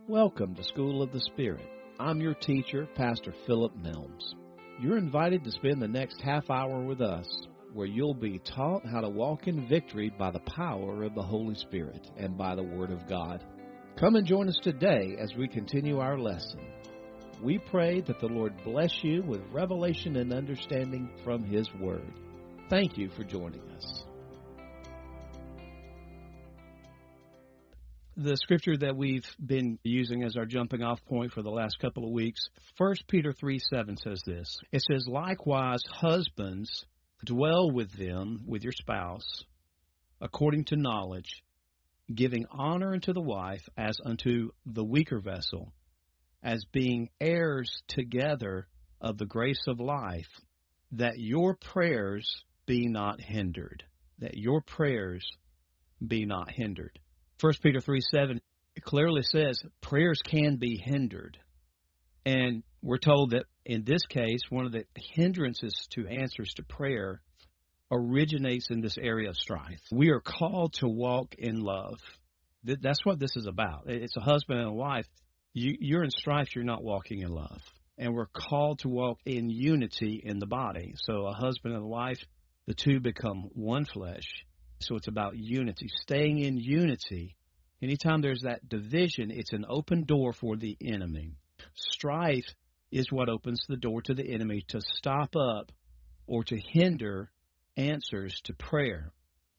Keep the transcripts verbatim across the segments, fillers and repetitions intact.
Welcome to School of the Spirit. I'm your teacher, Pastor Philip Milnes. You're invited to spend the next half hour with us, where you'll be taught how to walk in victory by the power of the Holy Spirit and by the Word of God. Come and join us today as we continue our lesson. We pray that the Lord bless you with revelation and understanding from His Word. Thank you for joining us. The scripture that we've been using as our jumping off point for the last couple of weeks, First Peter three seven says this. It says, "Likewise, husbands, dwell with them, with your spouse, according to knowledge, giving honor unto the wife as unto the weaker vessel, as being heirs together of the grace of life, that your prayers be not hindered." That your prayers be not hindered. First Peter three seven clearly says prayers can be hindered. And we're told that in this case, one of the hindrances to answers to prayer originates in this area of strife. We are called to walk in love. That's what this is about. It's a husband and a wife. You, you're in strife, you're not walking in love. And we're called to walk in unity in the body. So a husband and a wife, the two become one flesh. So it's about unity, staying in unity. Anytime there's that division, it's an open door for the enemy. Strife is what opens the door to the enemy to stop up or to hinder answers to prayer.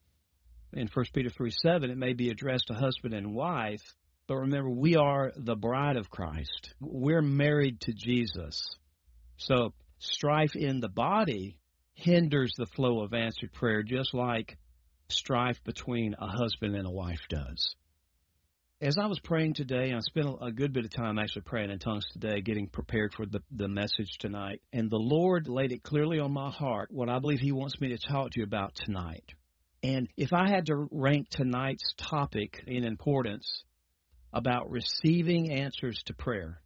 In First Peter three seven, it may be addressed to husband and wife, but remember, we are the bride of Christ. We're married to Jesus. So strife in the body hinders the flow of answered prayer, just like strife between a husband and a wife does. As I was praying today, I spent a good bit of time actually praying in tongues today, getting prepared for the, the message tonight. And the Lord laid it clearly on my heart what I believe He wants me to talk to you about tonight. And if I had to rank tonight's topic in importance about receiving answers to prayer,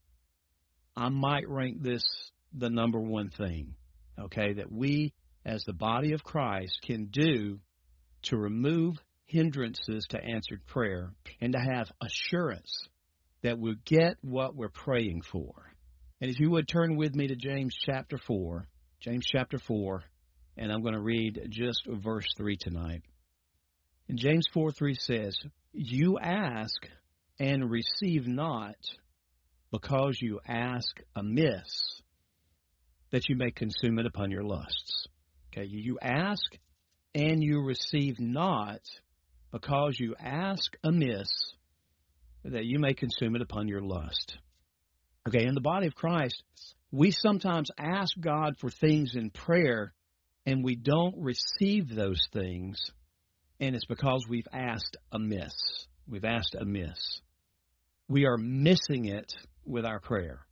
I might rank this the number one thing, okay, that we as the body of Christ can do to remove hindrances to answered prayer and to have assurance that we'll get what we're praying for. And if you would turn with me to James chapter four, James chapter four, and I'm going to read just verse three tonight. And James four three says, "You ask and receive not, because you ask amiss, that you may consume it upon your lusts." Okay, you ask and you receive not, because you ask amiss, that you may consume it upon your lust. Okay, in the body of Christ, we sometimes ask God for things in prayer, and we don't receive those things, and it's because we've asked amiss. We've asked amiss. We are missing it with our prayer.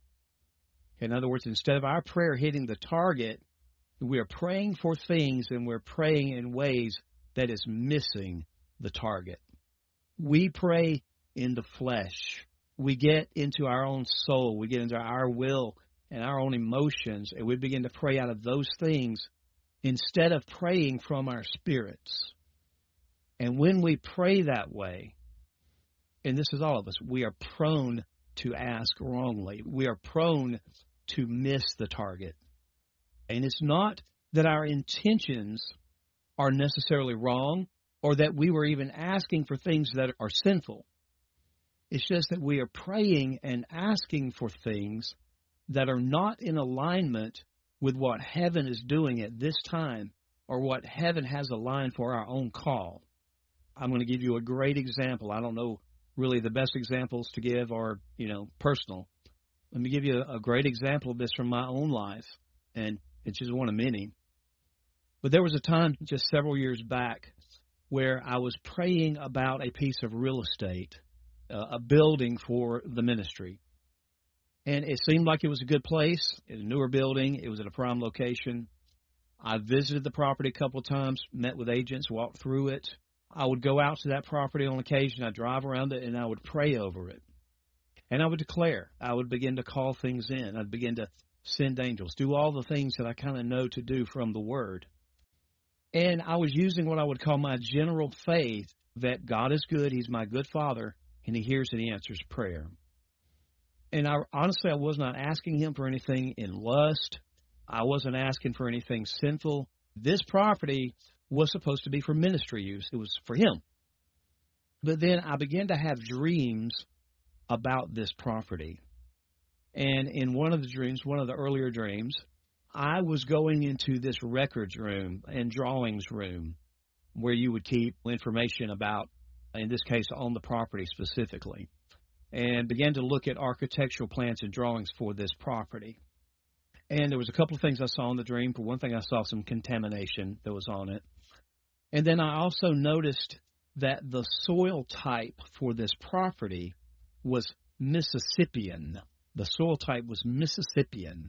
In other words, instead of our prayer hitting the target, we are praying for things, and we're praying in ways that is missing the target. We pray in the flesh. We get into our own soul. We get into our will and our own emotions, and we begin to pray out of those things instead of praying from our spirits. And when we pray that way, and this is all of us, we are prone to ask wrongly. We are prone to miss the target. And it's not that our intentions are necessarily wrong or that we were even asking for things that are sinful. It's just that we are praying and asking for things that are not in alignment with what heaven is doing at this time or what heaven has aligned for our own call. I'm going to give you a great example. I don't know really the best examples to give are, you know, personal. Let me give you a great example of this from my own life, and it's just one of many. But there was a time just several years back where I was praying about a piece of real estate, uh, a building for the ministry. And it seemed like it was a good place, a newer building. It was at a prime location. I visited the property a couple of times, met with agents, walked through it. I would go out to that property on occasion. I'd drive around it, and I would pray over it. And I would declare. I would begin to call things in. I'd begin to send angels, do all the things that I kind of know to do from the Word. And I was using what I would call my general faith that God is good, He's my good Father, and He hears and He answers prayer. And I, honestly, I was not asking him for anything in lust. I wasn't asking for anything sinful. This property was supposed to be for ministry use. It was for him. But then I began to have dreams about this property. And in one of the dreams, one of the earlier dreams, I was going into this records room and drawings room where you would keep information about, in this case, on the property specifically, and began to look at architectural plans and drawings for this property. And there was a couple of things I saw in the dream. For one thing, I saw some contamination that was on it. And then I also noticed that the soil type for this property was Mississippian. The soil type was Mississippian.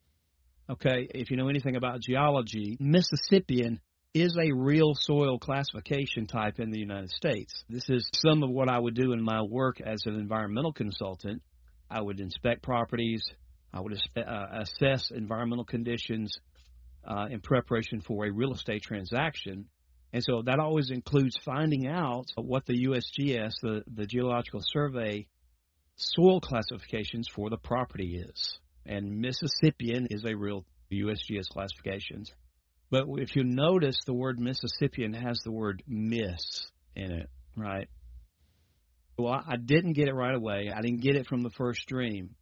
Okay, if you know anything about geology, Mississippian is a real soil classification type in the United States. This is some of what I would do in my work as an environmental consultant. I would inspect properties. I would uh, assess environmental conditions uh, in preparation for a real estate transaction. And so that always includes finding out what the U S G S, the, the Geological Survey, soil classifications for the property is. And Mississippian is a real U S G S classification. But if you notice, the word Mississippian has the word miss in it, right? Well, I didn't get it right away. I didn't get it from the first dream.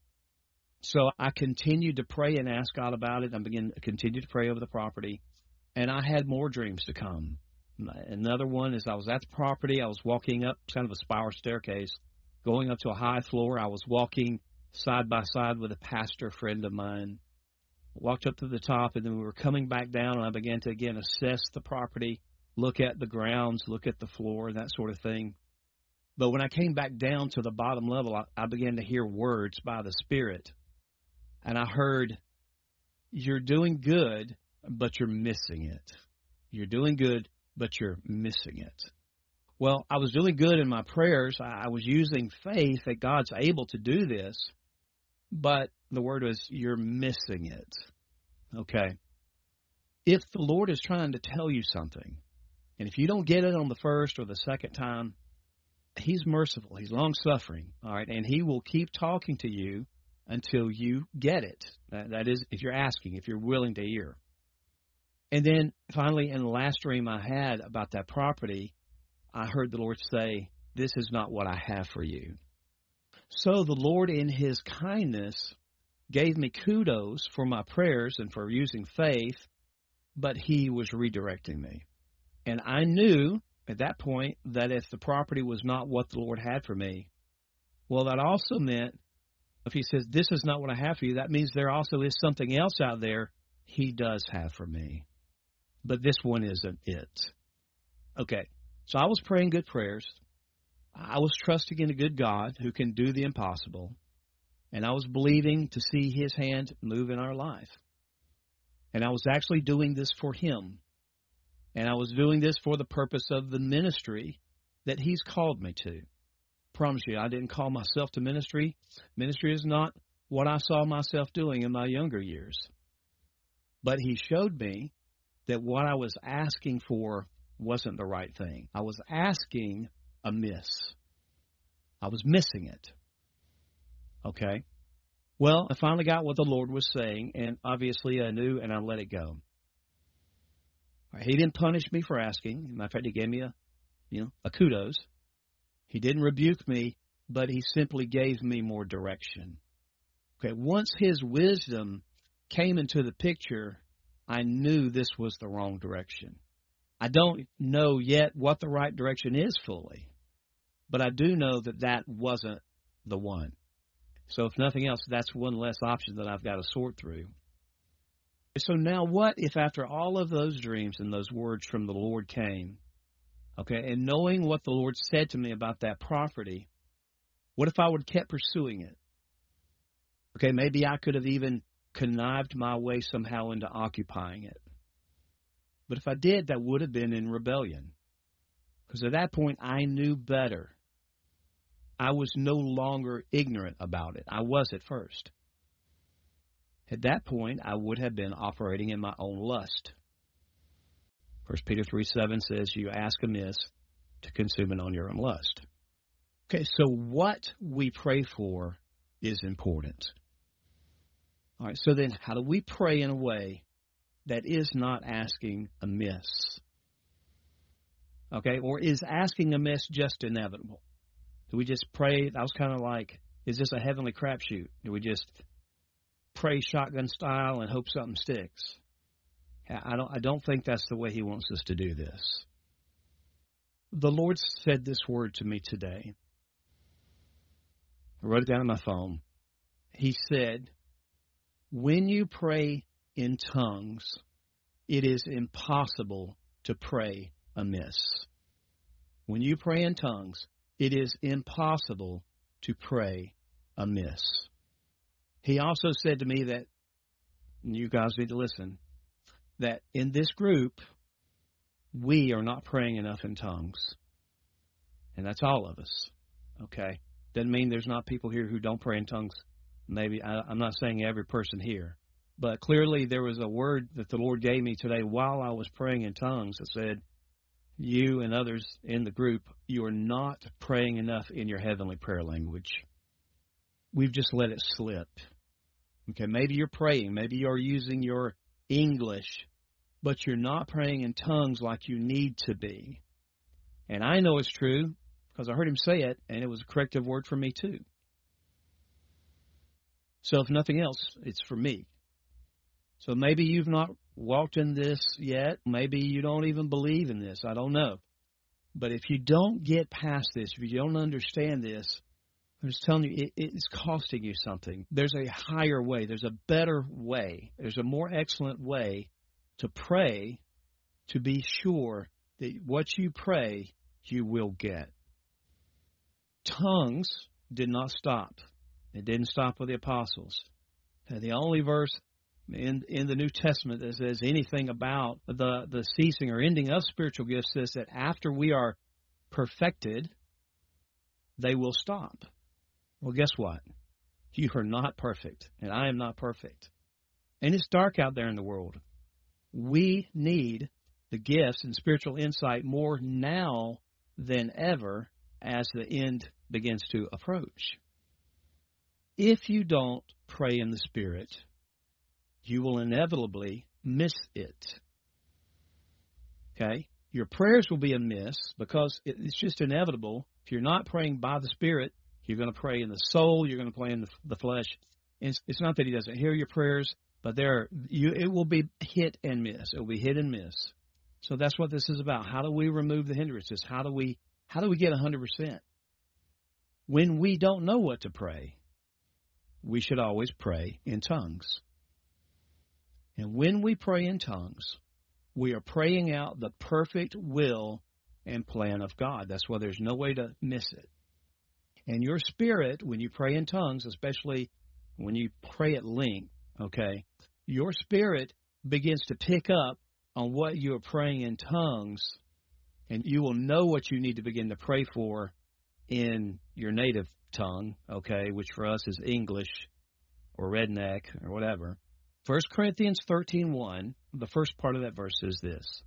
So I continued to pray and ask God about it. I began to continue to pray over the property. And I had more dreams to come. Another one is I was at the property. I was walking up kind of a spiral staircase, going up to a high floor. I was walking side by side with a pastor friend of mine. Walked up to the top, and then we were coming back down, and I began to, again, assess the property, look at the grounds, look at the floor, that sort of thing. But when I came back down to the bottom level, I, I began to hear words by the Spirit. And I heard, "You're doing good, but you're missing it. You're doing good, but you're missing it." Well, I was doing good in my prayers. I, I was using faith that God's able to do this. But the word was, "You're missing it." Okay. If the Lord is trying to tell you something, and if you don't get it on the first or the second time, He's merciful. He's long-suffering, all right? And He will keep talking to you until you get it. That, that is, if you're asking, if you're willing to hear. And then finally, in the last dream I had about that property, I heard the Lord say, "This is not what I have for you." So the Lord, in His kindness, gave me kudos for my prayers and for using faith, but He was redirecting me. And I knew at that point that if the property was not what the Lord had for me, well, that also meant if He says, "This is not what I have for you," that means there also is something else out there He does have for me. But this one isn't it. Okay, so I was praying good prayers. I was trusting in a good God who can do the impossible, and I was believing to see His hand move in our life. And I was actually doing this for Him, and I was doing this for the purpose of the ministry that He's called me to. I promise you, I didn't call myself to ministry. Ministry is not what I saw myself doing in my younger years. But He showed me that what I was asking for wasn't the right thing. I was asking amiss. I was missing it. Okay? Well, I finally got what the Lord was saying, and obviously I knew, and I let it go. He didn't punish me for asking. As a matter of fact, He gave me a, you know, a kudos. He didn't rebuke me, but He simply gave me more direction. Okay, once His wisdom came into the picture, I knew this was the wrong direction. I don't know yet what the right direction is fully, but I do know that that wasn't the one. So if nothing else, that's one less option that I've got to sort through. So now what if after all of those dreams and those words from the Lord came, okay, and knowing what the Lord said to me about that property, what if I would have kept pursuing it? Okay, maybe I could have even connived my way somehow into occupying it. But if I did, that would have been in rebellion. Because at that point, I knew better. I was no longer ignorant about it. I was at first. At that point, I would have been operating in my own lust. First Peter three seven says, "You ask amiss to consume it on your own lust." Okay, so what we pray for is important. All right, so then how do we pray in a way that is not asking amiss? Okay, or is asking amiss just inevitable? Do we just pray? I was kind of like, is this a heavenly crapshoot? Do we just pray shotgun style and hope something sticks? I don't, I don't think that's the way he wants us to do this. The Lord said this word to me today. I wrote it down on my phone. He said, when you pray in tongues, it is impossible to pray amiss. When you pray in tongues, it is impossible to pray amiss. He also said to me that, and you guys need to listen, that in this group, we are not praying enough in tongues. And that's all of us. Okay? Doesn't mean there's not people here who don't pray in tongues. Maybe, I, I'm not saying every person here. But clearly there was a word that the Lord gave me today while I was praying in tongues that said, you and others in the group, you are not praying enough in your heavenly prayer language. We've just let it slip. Okay, maybe you're praying. Maybe you're using your English, but you're not praying in tongues like you need to be. And I know it's true because I heard him say it, and it was a corrective word for me too. So if nothing else, it's for me. So maybe you've not walked in this yet. Maybe you don't even believe in this. I don't know. But if you don't get past this, if you don't understand this, I'm just telling you, it, it's costing you something. There's a higher way. There's a better way. There's a more excellent way to pray to be sure that what you pray, you will get. Tongues did not stop. It didn't stop with the apostles. And the only verse in in the New Testament that says anything about the, the ceasing or ending of spiritual gifts is that after we are perfected, they will stop. Well, guess what? You are not perfect, and I am not perfect. And it's dark out there in the world. We need the gifts and spiritual insight more now than ever as the end begins to approach. If you don't pray in the Spirit, you will inevitably miss it. Okay? Your prayers will be amiss because it's just inevitable. If you're not praying by the Spirit, you're going to pray in the soul, you're going to pray in the, the flesh. It's, it's not that he doesn't hear your prayers, but there you it will be hit and miss. It will be hit and miss. So that's what this is about. How do we remove the hindrances? How do we how do we get one hundred percent? When we don't know what to pray, we should always pray in tongues. And when we pray in tongues, we are praying out the perfect will and plan of God. That's why there's no way to miss it. And your spirit, when you pray in tongues, especially when you pray at length, okay, your spirit begins to pick up on what you are praying in tongues, and you will know what you need to begin to pray for in your native tongue, okay, which for us is English or redneck or whatever. First Corinthians thirteen one, the first part of that verse is this.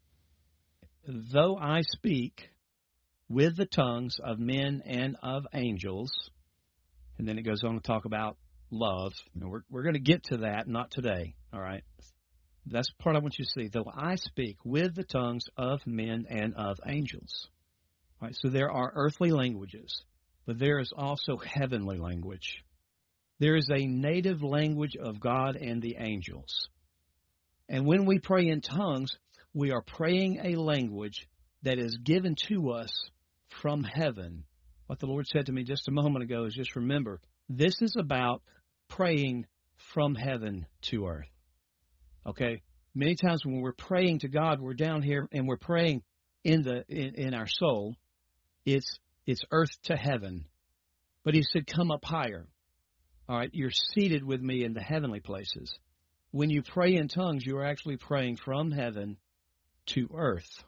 Though I speak with the tongues of men and of angels, and then it goes on to talk about love. And we're we're going to get to that, not today, all right? That's the part I want you to see. Though I speak with the tongues of men and of angels. All right, so there are earthly languages, but there is also heavenly language. There is a native language of God and the angels. And when we pray in tongues, we are praying a language that is given to us from heaven. What the Lord said to me just a moment ago is just remember, this is about praying from heaven to earth. Okay? Many times when we're praying to God, we're down here and we're praying in the in, in our soul. It's it's earth to heaven. But he said, come up higher. All right, you're seated with me in the heavenly places. When you pray in tongues, you are actually praying from heaven to earth.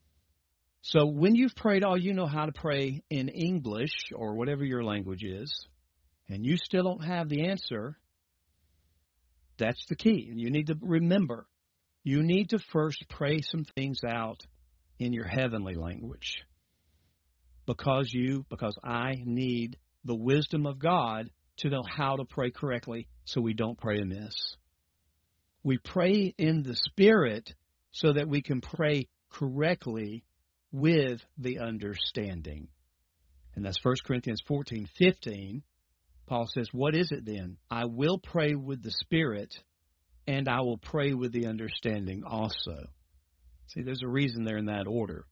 So when you've prayed all you know how to pray in English or whatever your language is, and you still don't have the answer, that's the key. You need to remember, you need to first pray some things out in your heavenly language. Because you, because I need the wisdom of God to know how to pray correctly so we don't pray amiss. We pray in the Spirit so that we can pray correctly with the understanding. And that's First Corinthians fourteen fifteen. Paul says, what is it then? I will pray with the Spirit, and I will pray with the understanding also. See, there's a reason they're in that order.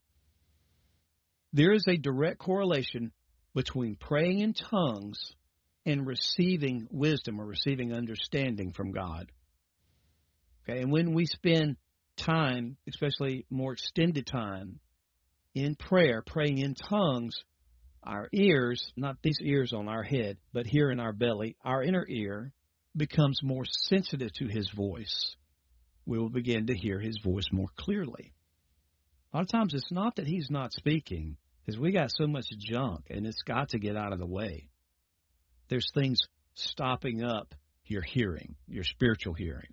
There is a direct correlation between praying in tongues and receiving wisdom or receiving understanding from God. Okay, and when we spend time, especially more extended time, in prayer, praying in tongues, our ears, not these ears on our head, but here in our belly, our inner ear becomes more sensitive to His voice. We will begin to hear His voice more clearly. A lot of times it's not that He's not speaking, because we got so much junk, and it's got to get out of the way. There's things stopping up your hearing, your spiritual hearing.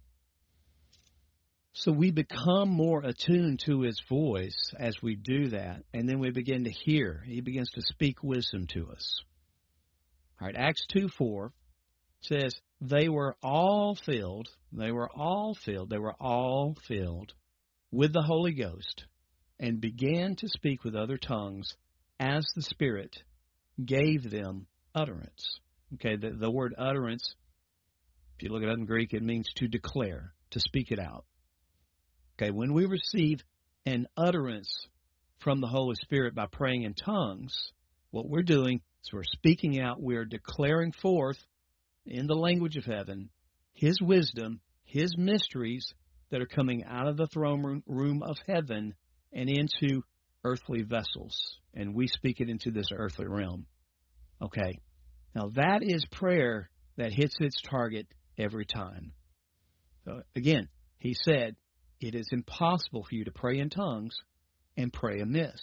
So we become more attuned to His voice as we do that, and then we begin to hear. He begins to speak wisdom to us. All right, Acts two four says, they were all filled, they were all filled, they were all filled with the Holy Ghost, and began to speak with other tongues as the Spirit gave them utterance. Okay, the, the word utterance, if you look it up in Greek, it means to declare, to speak it out. Okay, when we receive an utterance from the Holy Spirit by praying in tongues, what we're doing is we're speaking out, we're declaring forth in the language of heaven His wisdom, His mysteries that are coming out of the throne room of heaven and into earthly vessels. And we speak it into this earthly realm. Okay, now that is prayer that hits its target every time. So again, he said, it is impossible for you to pray in tongues and pray amiss.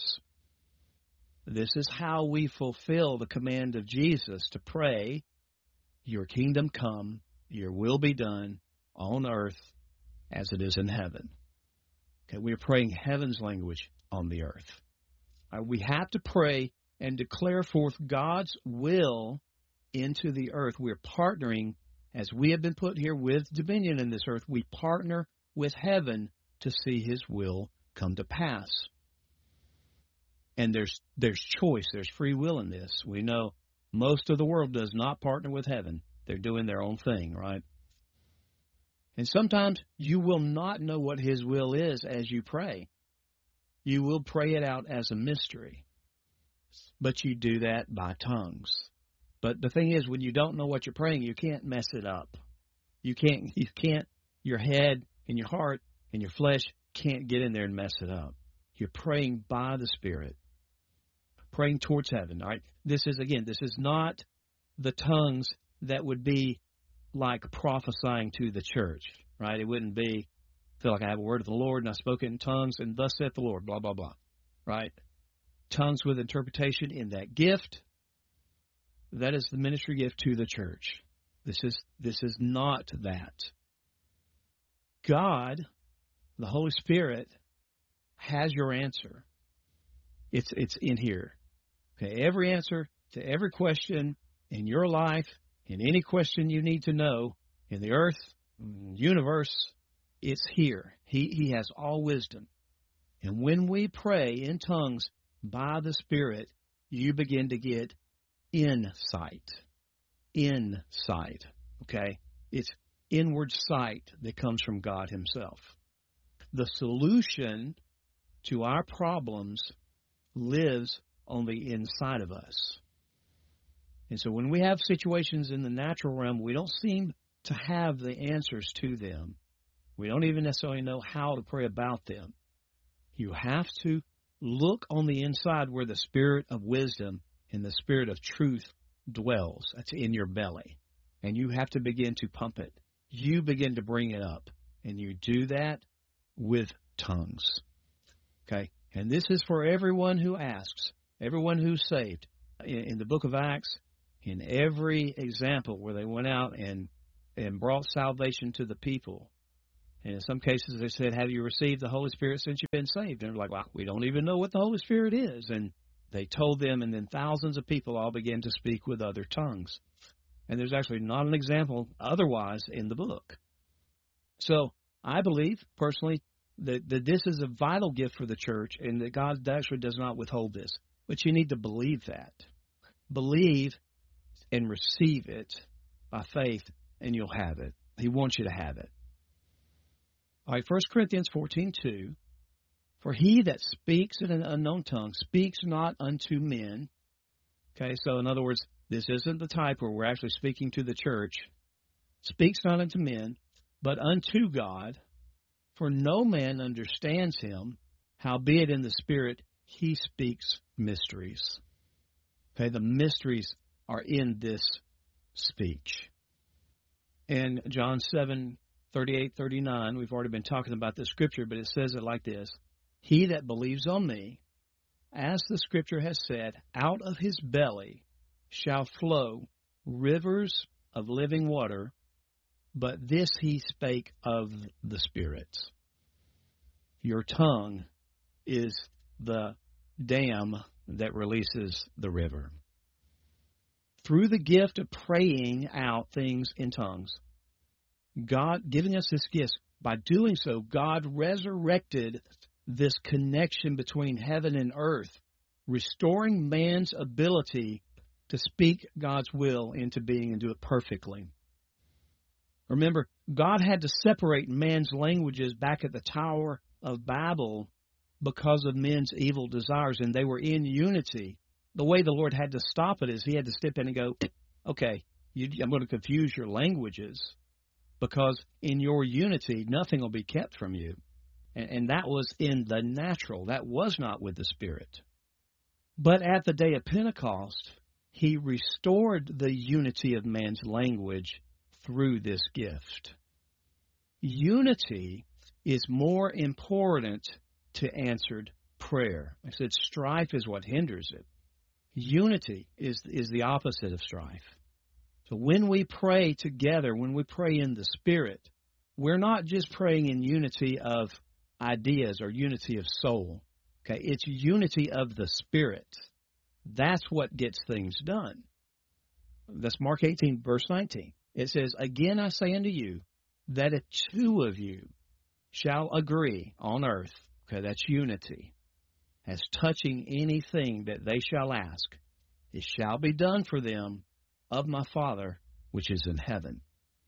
This is how we fulfill the command of Jesus to pray, your kingdom come, your will be done on earth as it is in heaven. Okay, we are praying heaven's language on the earth. Right, we have to pray and declare forth God's will into the earth. We're partnering, as we have been put here with dominion in this earth, we partner with heaven to see His will come to pass. And there's there's choice, there's free will in this. We know most of the world does not partner with heaven. They're doing their own thing, right? And sometimes you will not know what His will is as you pray. You will pray it out as a mystery. But you do that by tongues. But the thing is, when you don't know what you're praying, you can't mess it up. You can't, you can't, your head and your heart and your flesh can't get in there and mess it up. You're praying by the Spirit, praying towards heaven. All right. This is, again, this is not the tongues that would be like prophesying to the church, right? It wouldn't be, feel like I have a word of the Lord and I spoke it in tongues and thus saith the Lord, blah, blah, blah, right? Tongues with interpretation in that gift, that is the ministry gift to the church. This is, this is not that. God, the Holy Spirit, has your answer. It's it's in here. Okay, every answer to every question in your life, in any question you need to know in the earth, universe, it's here. He he has all wisdom. And when we pray in tongues by the Spirit, you begin to get insight. Insight. Okay? It's inward sight that comes from God Himself. The solution to our problems lives on the inside of us. And so when we have situations in the natural realm, we don't seem to have the answers to them. We don't even necessarily know how to pray about them. You have to look on the inside where the Spirit of wisdom and the Spirit of truth dwells. That's in your belly. And you have to begin to pump it. You begin to bring it up. And you do that with tongues. Okay? And this is for everyone who asks, everyone who's saved. In, in the book of Acts, in every example where they went out and, and brought salvation to the people, and in some cases they said, have you received the Holy Spirit since you've been saved? And they're like, well, we don't even know what the Holy Spirit is. And they told them, and then thousands of people all began to speak with other tongues. And there's actually not an example otherwise in the book. So I believe, personally, that, that this is a vital gift for the church and that God actually does not withhold this. But you need to believe that. Believe and receive it by faith, and you'll have it. He wants you to have it. All right, First Corinthians fourteen two. For he that speaks in an unknown tongue speaks not unto men. Okay, so in other words, this isn't the type where we're actually speaking to the church. Speaks not unto men, but unto God. For no man understands him, howbeit in the Spirit he speaks mysteries. Okay, the mysteries are in this speech. In John seven, thirty-eight, thirty-nine, we've already been talking about this scripture, but it says it like this. He that believes on me, as the scripture has said, out of his belly shall flow rivers of living water, but this he spake of the Spirit. Your tongue is the dam that releases the river. Through the gift of praying out things in tongues, God giving us this gift, by doing so, God resurrected this connection between heaven and earth, restoring man's ability to speak God's will into being and do it perfectly. Remember, God had to separate man's languages back at the Tower of Babel because of men's evil desires, and they were in unity. The way the Lord had to stop it is he had to step in and go, okay, you, I'm going to confuse your languages because in your unity, nothing will be kept from you. And, and that was in the natural. That was not with the Spirit. But at the day of Pentecost, he restored the unity of man's language through this gift. Unity is more important to answered prayer. I said strife is what hinders it. Unity is, is the opposite of strife. So when we pray together, when we pray in the Spirit, we're not just praying in unity of ideas or unity of soul. Okay, it's unity of the Spirit. That's what gets things done. That's Mark eighteen, verse nineteen. It says, again I say unto you, that if two of you shall agree on earth, okay, that's unity, as touching anything that they shall ask, it shall be done for them of my Father which is in heaven.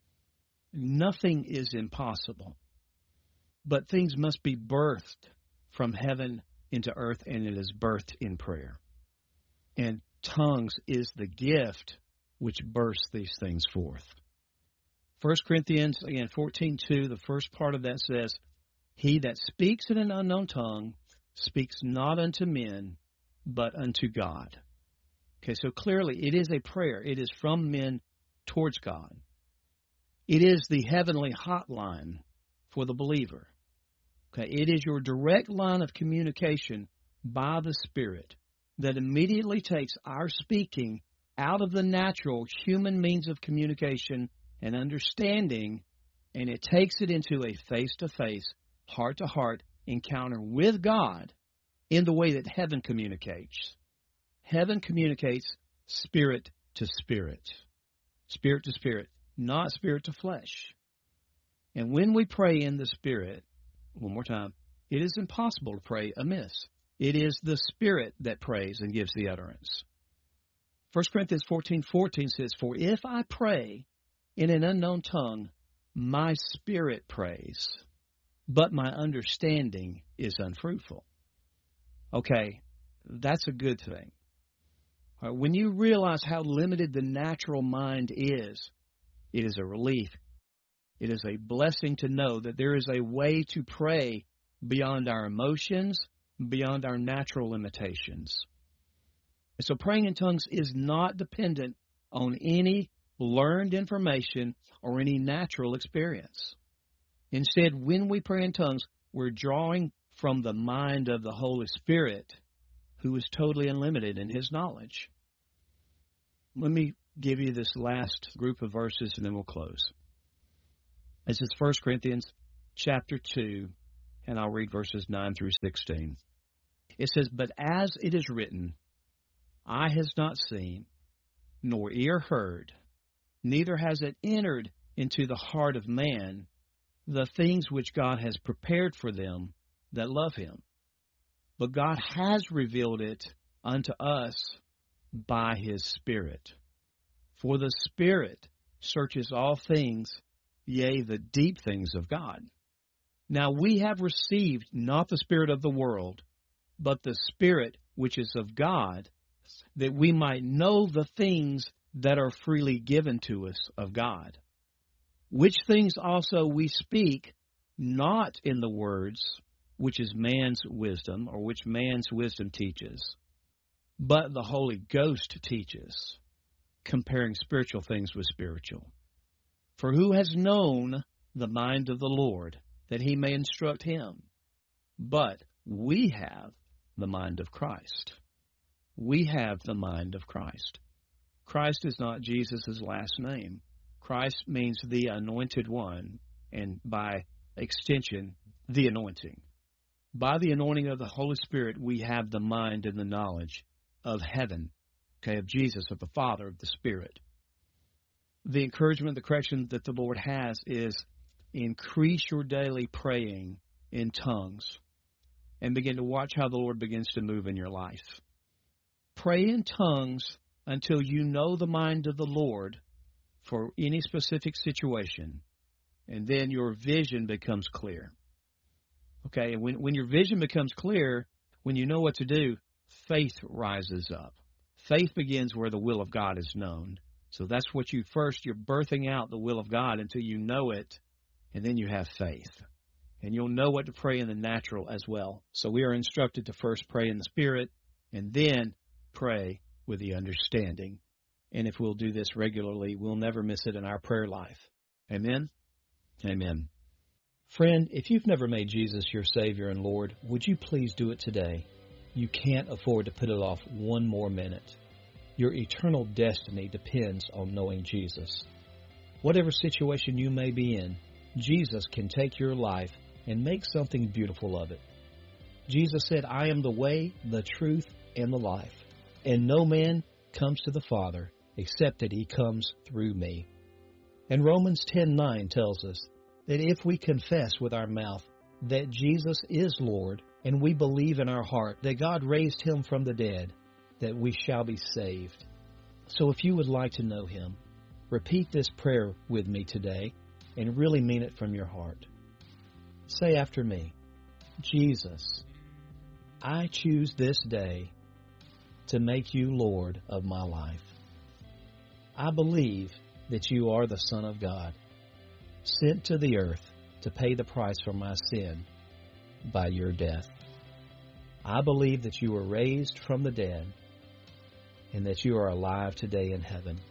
Nothing is impossible, but things must be birthed from heaven into earth, and it is birthed in prayer. And tongues is the gift which bursts these things forth. First Corinthians, again, fourteen two, the first part of that says, he that speaks in an unknown tongue speaks not unto men, but unto God. Okay, so clearly it is a prayer. It is from men towards God. It is the heavenly hotline for the believer. Okay, it is your direct line of communication by the Spirit that immediately takes our speaking out of the natural human means of communication and understanding, and it takes it into a face-to-face, heart-to-heart encounter with God in the way that heaven communicates. Heaven communicates spirit to spirit, spirit to spirit, not spirit to flesh. And when we pray in the Spirit, one more time, it is impossible to pray amiss. It is the Spirit that prays and gives the utterance. First Corinthians fourteen fourteen says, for if I pray in an unknown tongue, my spirit prays, but my understanding is unfruitful. Okay, that's a good thing. All right, when you realize how limited the natural mind is, it is a relief. It is a blessing to know that there is a way to pray beyond our emotions, beyond our natural limitations. And so praying in tongues is not dependent on any learned information or any natural experience. Instead, when we pray in tongues, we're drawing from the mind of the Holy Spirit, who is totally unlimited in his knowledge. Let me give you this last group of verses and then we'll close. This is First Corinthians chapter two, and I'll read verses nine through sixteen. It says, but as it is written, eye has not seen, nor ear heard, neither has it entered into the heart of man the things which God has prepared for them that love him. But God has revealed it unto us by his Spirit. For the Spirit searches all things, yea, the deep things of God. Now we have received not the spirit of the world, but the Spirit which is of God, that we might know the things that are freely given to us of God. Which things also we speak, not in the words which is man's wisdom, or which man's wisdom teaches, but the Holy Ghost teaches, comparing spiritual things with spiritual. For who has known the mind of the Lord, that he may instruct him? But we have the mind of Christ. We have the mind of Christ. Christ is not Jesus' last name. Christ means the anointed one, and by extension, the anointing. By the anointing of the Holy Spirit, we have the mind and the knowledge of heaven, okay, of Jesus, of the Father, of the Spirit. The encouragement, the correction that the Lord has is increase your daily praying in tongues and begin to watch how the Lord begins to move in your life. Pray in tongues until you know the mind of the Lord for any specific situation, and then your vision becomes clear. Okay, and when, when your vision becomes clear, when you know what to do, faith rises up. Faith begins where the will of God is known. So that's what you first, you're birthing out the will of God until you know it, and then you have faith. And you'll know what to pray in the natural as well. So we are instructed to first pray in the Spirit, and then pray with the understanding. And if we'll do this regularly, we'll never miss it in our prayer life. Amen? Amen. Friend, if you've never made Jesus your Savior and Lord, would you please do it today? You can't afford to put it off one more minute. Your eternal destiny depends on knowing Jesus. Whatever situation you may be in, Jesus can take your life and make something beautiful of it. Jesus said, I am the way, the truth, and the life, and no man comes to the Father except that he comes through me. And Romans ten nine tells us that if we confess with our mouth that Jesus is Lord, and we believe in our heart that God raised him from the dead, that we shall be saved. So if you would like to know him, repeat this prayer with me today and really mean it from your heart. Say after me, Jesus, I choose this day to make you Lord of my life. I believe that you are the Son of God, sent to the earth to pay the price for my sin by your death. I believe that you were raised from the dead and that you are alive today in heaven.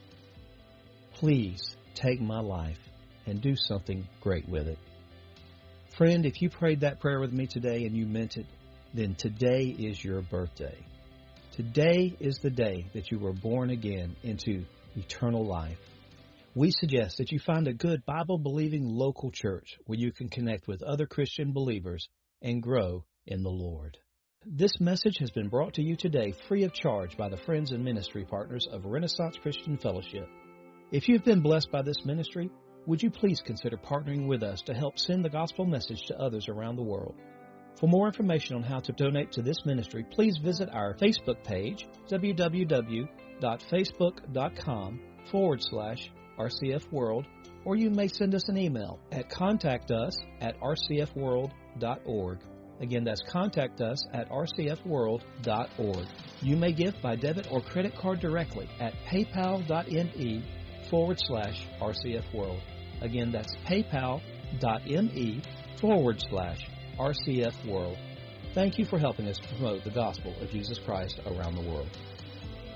Please take my life and do something great with it. Friend, if you prayed that prayer with me today and you meant it, then today is your birthday. Today is the day that you were born again into eternal life. We suggest that you find a good Bible-believing local church where you can connect with other Christian believers and grow in the Lord. This message has been brought to you today free of charge by the friends and ministry partners of Renaissance Christian Fellowship. If you've been blessed by this ministry, would you please consider partnering with us to help send the gospel message to others around the world? For more information on how to donate to this ministry, please visit our Facebook page, www.facebook.com forward slash RCF World, or you may send us an email at contact us at rcfworld.org. Again, that's contact us at rcfworld dot org. You may give by debit or credit card directly at paypal.me forward slash rcfworld. Again, that's paypal.me forward slash rcfworld. Thank you for helping us promote the gospel of Jesus Christ around the world.